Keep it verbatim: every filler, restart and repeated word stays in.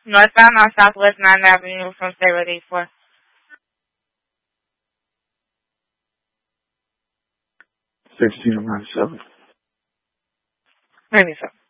Northbound on Southwest ninth Avenue from State Road eighty-four. sixteen ninety-seven. ninety-seven.